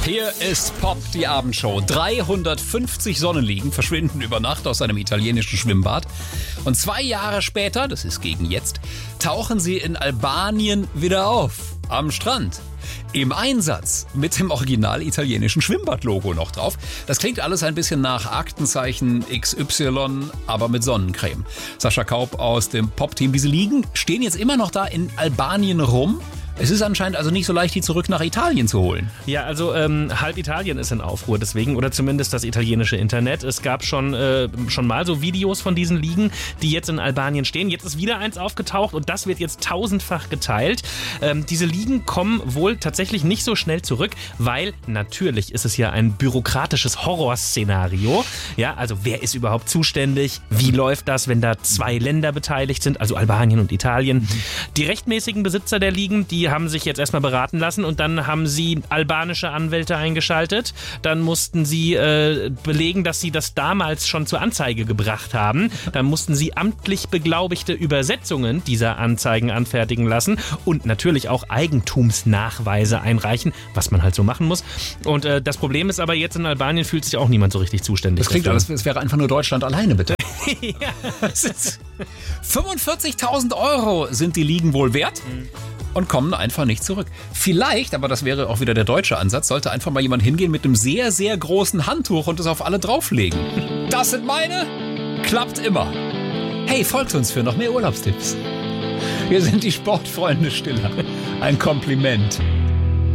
Hier ist Pop, die Abendshow. 350 Sonnenliegen verschwinden über Nacht aus einem italienischen Schwimmbad. Und 2 Jahre später, das ist gegen jetzt, tauchen sie in Albanien wieder auf. Am Strand. Im Einsatz mit dem original italienischen Schwimmbad-Logo noch drauf. Das klingt alles ein bisschen nach Aktenzeichen XY, aber mit Sonnencreme. Sascha Kaup aus dem Pop-Team. Diese Liegen stehen jetzt immer noch da in Albanien rum. Es ist anscheinend also nicht so leicht, die zurück nach Italien zu holen. Ja, also halb Italien ist in Aufruhr deswegen, oder zumindest das italienische Internet. Es gab schon mal so Videos von diesen Liegen, die jetzt in Albanien stehen. Jetzt ist wieder eins aufgetaucht und das wird jetzt tausendfach geteilt. Diese Liegen kommen wohl tatsächlich nicht so schnell zurück, weil natürlich ist es ja ein bürokratisches Horrorszenario. Ja, also wer ist überhaupt zuständig? Wie läuft das, wenn da 2 Länder beteiligt sind, also Albanien und Italien? Die rechtmäßigen Besitzer der Liegen, die haben sich jetzt erstmal beraten lassen und dann haben sie albanische Anwälte eingeschaltet. Dann mussten sie belegen, dass sie das damals schon zur Anzeige gebracht haben. Dann mussten sie amtlich beglaubigte Übersetzungen dieser Anzeigen anfertigen lassen und natürlich auch Eigentumsnachweise einreichen, was man halt so machen muss. Und das Problem ist aber jetzt in Albanien fühlt sich auch niemand so richtig zuständig. Das klingt alles, es wäre einfach nur Deutschland alleine, bitte. Ja. 45.000 Euro sind die Liegen wohl wert. Und kommen einfach nicht zurück. Vielleicht, aber das wäre auch wieder der deutsche Ansatz, sollte einfach mal jemand hingehen mit einem sehr, sehr großen Handtuch und es auf alle drauflegen. Das sind meine. Klappt immer. Hey, folgt uns für noch mehr Urlaubstipps. Wir sind die Sportfreunde Stiller. Ein Kompliment.